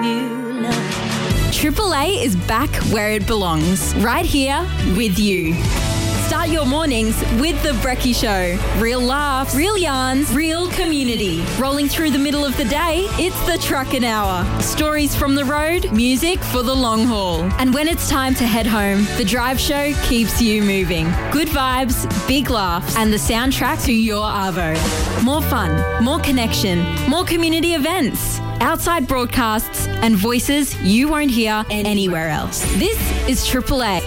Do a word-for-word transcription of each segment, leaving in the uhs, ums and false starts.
give you love. Triple A is back where it belongs, right here with you. Start your mornings with The Brekkie Show. Real laughs, real yarns, real community. Rolling through the middle of the day, it's the Truckin' Hour. Stories from the road, music for the long haul. And when it's time to head home, The Drive Show keeps you moving. Good vibes, big laughs, and the soundtrack to your arvo. More fun, more connection, more community events, outside broadcasts, and voices you won't hear anywhere else. This is Triple A.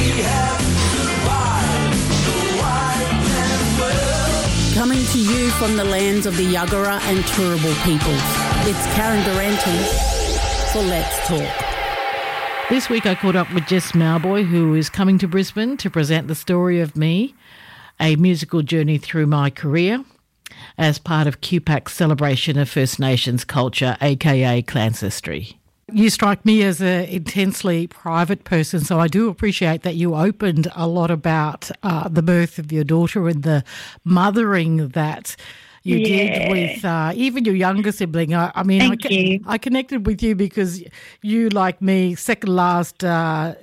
Coming to you from the lands of the Yuggera and Turrbal peoples, it's Karen Durante for Let's Talk. This week I caught up with Jess Mauboy, who is coming to Brisbane to present The Story of Me, a musical journey through my career, as part of Q PAC's celebration of First Nations culture, aka Clancestry. You strike me as an intensely private person, so I do appreciate that you opened a lot about uh, the birth of your daughter and the mothering that you yeah. did with uh, even your younger sibling. I, I mean, Thank I, you. I connected with you because you, like me, second last, uh,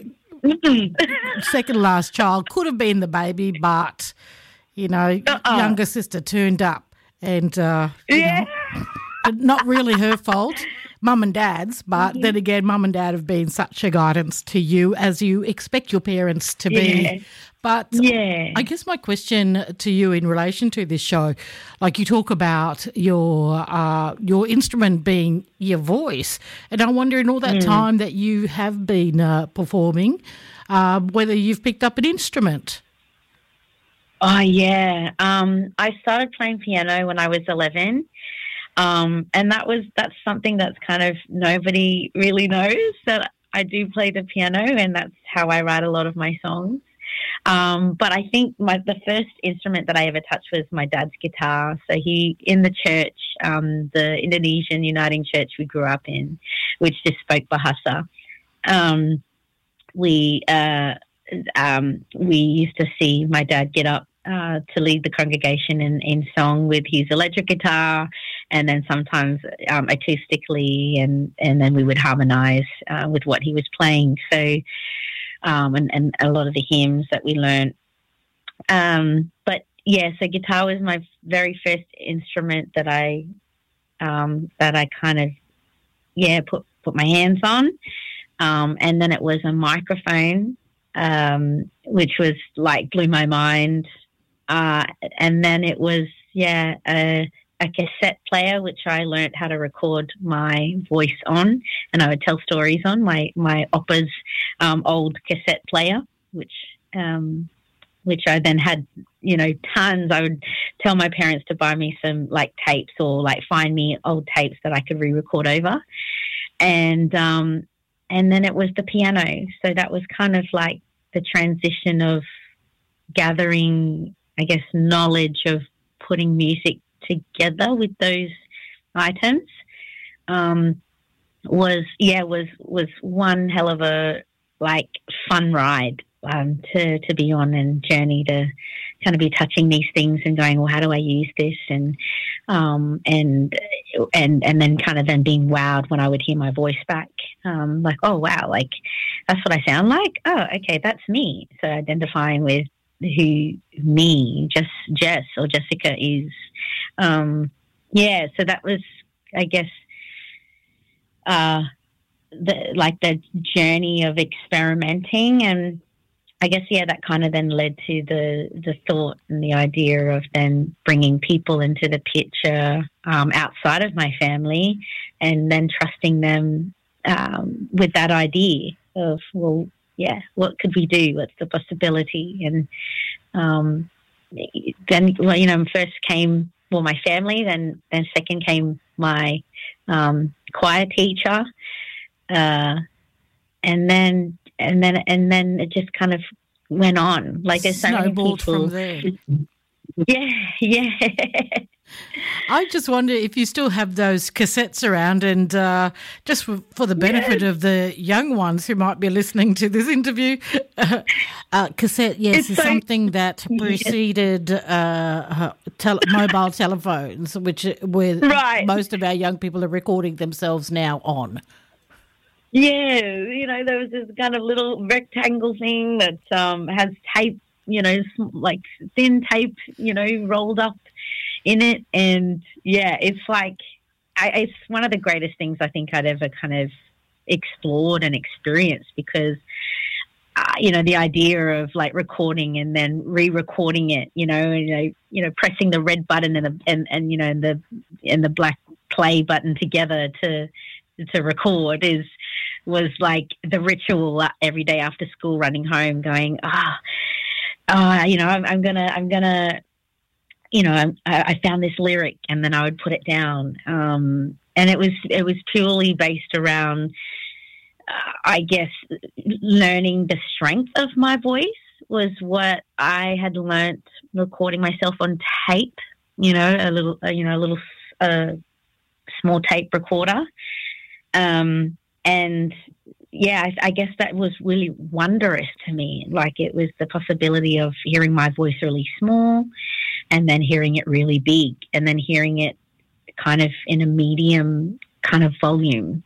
second last child, could have been the baby, but you know, Uh-uh. younger sister turned up, and uh, you Yeah. know, not really her fault. Mum and Dad's, but Mm-hmm. then again, Mum and Dad have been such a guidance to you as you expect your parents to Yeah. be. But Yeah. I guess my question to you in relation to this show, like you talk about your uh, your instrument being your voice, and I wonder in all that Mm. time that you have been uh, performing, uh, whether you've picked up an instrument. Oh, yeah. Um, I started playing piano when I was eleven. Um, and that was, that's something that's kind of nobody really knows, that I do play the piano, and that's how I write a lot of my songs. Um, but I think my, the first instrument that I ever touched was my dad's guitar. So he, in the church, um, the Indonesian Uniting Church we grew up in, which just spoke Bahasa, um, we, uh, um, we used to see my dad get up Uh, to lead the congregation in, in song with his electric guitar, and then sometimes um, acoustically, and, and then we would harmonise uh, with what he was playing. So, um, and, and a lot of the hymns that we learnt. Um, but yeah, so guitar was my very first instrument that I um, that I kind of yeah put put my hands on, um, and then it was a microphone, um, which was like blew my mind. Uh, and then it was, yeah, a, a cassette player, which I learnt how to record my voice on, and I would tell stories on my, my oppa's um, old cassette player, which um, which I then had, you know, tons. I would tell my parents to buy me some, like, tapes, or, like, find me old tapes that I could re-record over. And, um, and then it was the piano. So that was kind of like the transition of gathering, I guess, knowledge of putting music together with those items. Um, was yeah was was one hell of a like fun ride um, to to be on, and journey to kind of be touching these things and going, well, how do I use this, and um, and and and then kind of then being wowed when I would hear my voice back, um, like, oh wow, like that's what I sound like. Oh, okay, that's me. So identifying with who me, just Jess or Jessica is. Um, yeah, so that was, I guess, uh, the, like the journey of experimenting, and I guess, yeah, that kind of then led to the, the thought and the idea of then bringing people into the picture um, outside of my family, and then trusting them um, with that idea of, well, yeah, what could we do? What's the possibility? And um, then, well, you know, first came, well, my family, then, then second came my um, choir teacher, uh, and then and then and then it just kind of went on. Like there's so many people from there. Yeah, yeah. I just wonder if you still have those cassettes around, and uh, just for, for the benefit yes. of the young ones who might be listening to this interview, uh, uh, cassette, yes, it's is so, something that preceded yes. uh, tel- mobile telephones, which where right. most of our young people are recording themselves now on. Yeah, you know, there was this kind of little rectangle thing that um, has tape, you know, like thin tape, you know, rolled up in it. And, yeah, it's like, I, it's one of the greatest things I think I'd ever kind of explored and experienced because, uh, you know, the idea of, like, recording and then re-recording it, you know, you know, you know, pressing the red button and, the, and, and you know, and the, and the black play button together to to record is was like the ritual every day after school, running home going, ah, oh, uh, you know, I'm, I'm gonna, I'm gonna, you know, I, I found this lyric, and then I would put it down, um, and it was it was purely based around, uh, I guess, learning the strength of my voice was what I had learnt recording myself on tape, you know, a little, uh, you know, a little uh, small tape recorder. Um, and yeah, I, I guess that was really wondrous to me. Like it was the possibility of hearing my voice really small and then hearing it really big and then hearing it kind of in a medium kind of volume.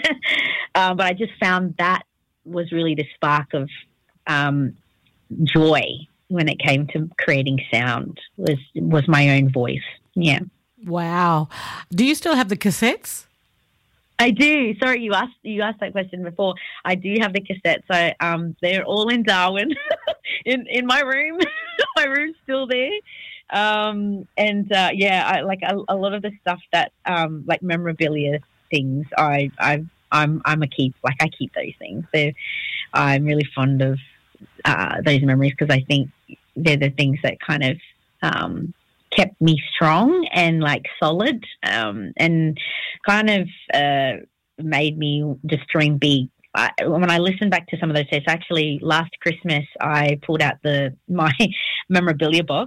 uh, but I just found that was really the spark of, um, joy when it came to creating sound was, was my own voice. Yeah. Wow. Do you still have the cassettes? I do. Sorry, you asked you asked that question before. I do have the cassettes. So um, they're all in Darwin, in in my room. My room's still there. Um, and uh, yeah, I, like a, a lot of the stuff that um, like memorabilia things. I I I'm I'm a keep. Like I keep those things. They're, I'm really fond of uh, those memories because I think they're the things that kind of um, kept me strong and like solid, um, and kind of uh, made me just dream big. I, when I listen back to some of those tests, actually last Christmas I pulled out the my memorabilia box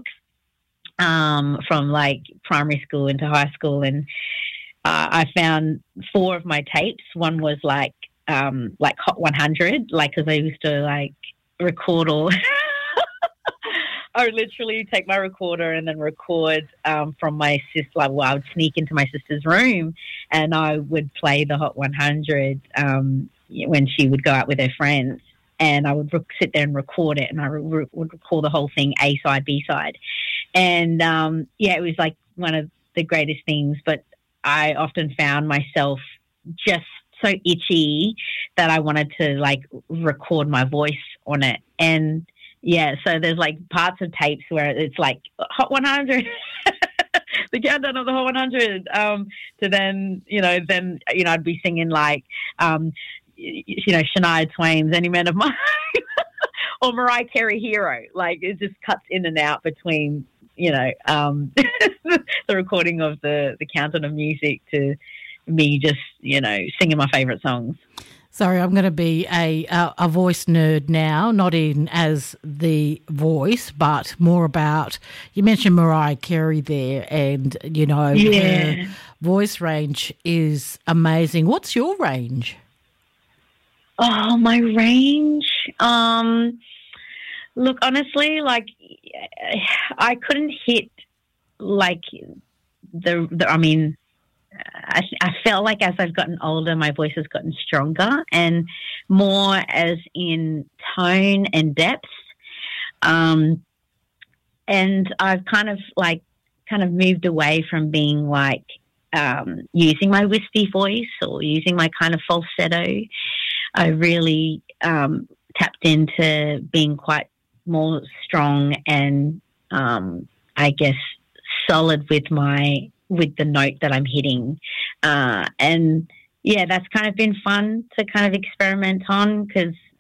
um, from like primary school into high school, and uh, I found four of my tapes. One was like um, like Hot one hundred, like because I used to like record all. I would literally take my recorder and then record um, from my sister. Like, well, I would sneak into my sister's room and I would play the Hot one hundred um, when she would go out with her friends. And I would re- sit there and record it, and I re- would record the whole thing, A side, B side. And um, yeah, it was like one of the greatest things. But I often found myself just so itchy that I wanted to like record my voice on it. And yeah, so there's like parts of tapes where it's like Hot one hundred, the countdown of the Hot one hundred. Um, to then, you know, then you know I'd be singing like, um, you know, Shania Twain's "Any Man of Mine" or Mariah Carey "Hero." Like it just cuts in and out between, you know, um, the recording of the the countdown of music to me just, you know, singing my favourite songs. Sorry, I'm going to be a, a a voice nerd now, not in as the voice, but more about, you mentioned Mariah Carey there, and, you know, yeah. her voice range is amazing. What's your range? Oh, my range? Um, look, honestly, like, I couldn't hit, like, the, the I mean... I, I felt like as I've gotten older, my voice has gotten stronger and more as in tone and depth. Um, and I've kind of like kind of moved away from being like um, using my wispy voice or using my kind of falsetto. I really um, tapped into being quite more strong and um, I guess solid with my with the note that I'm hitting. Uh, and yeah, that's kind of been fun to kind of experiment on because